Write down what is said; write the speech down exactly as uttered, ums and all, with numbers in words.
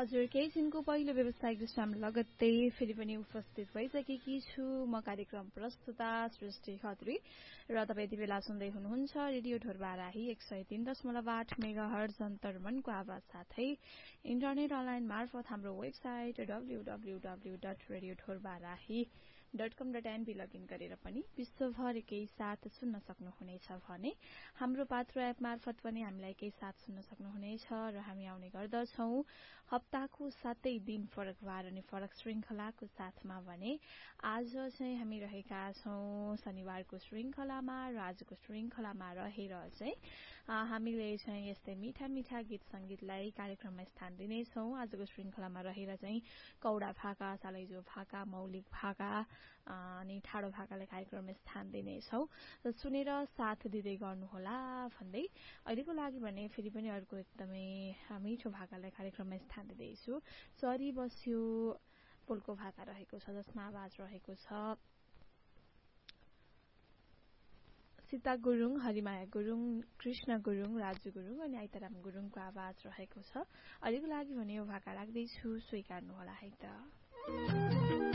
हजुर केही दिनको पहिलो व्यवसायिक विश्राम लगत्तै फेरि पनि उपस्थित भइसकेकी छु म कार्यक्रम प्रस्तुता सृष्टि खत्री र तपाईँ यति बेला सुन्दै हुनुहुन्छ रेडियो ढोरबाराही एक सय तीन दशमलव आठ मेगा हर्ज अन्तर्मनको आवाज साथै इन्टरनेट अनलाइन मार्फत हाम्रो website W W W dot radio Dhorbarahi dot कम डट एनपी लगइन गरेर पनि विश्वभर एकै साथ सुन्न सक्नुहुनेछ भने हाम्रो पात्र एप मार्फत पनि हामीलाई एकै साथ सुन्न सक्नुहुनेछ र हामी आउने गर्दछौं हप्ताको सातै दिन फरक वार अनि फरक श्रृंखलाको साथमा भने आज चाहिँ हामी रहेका छौं शनिबारको श्रृंखलामा र आजको श्रृंखलामा रहेर चाहिँ हामीले चाहिँ यस्तै मिठा मिठा गीत संगीतलाई कार्यक्रममा स्थान दिनेछौं आजको श्रृंखलामा रहेर चाहिँ कौडा भाका सालैजो भाका मौलिक भाका अनि ठाडो भाकालाई कार्यक्रममा स्थान दिनेछौं र सुनेर साथ दिँदै गर्नुहोला भन्दै अहिलेको लागि भने फेरि पनि अर्को एकदमै मिठो भाकालाई कार्यक्रममा स्थान दिँदैछु सरी बस्यो पोलको भाका रहेको छ जसमा आवाज रहेको छ सीता गुरुङ हरिमाया गुरुङ कृष्ण गुरुङ राजु गुरुङ अनि आइताराम गुरुङको आवाज रहेको छ अहिलेको लागि भने यो भाका राख्दैछु स्वीकार्नुहोला है त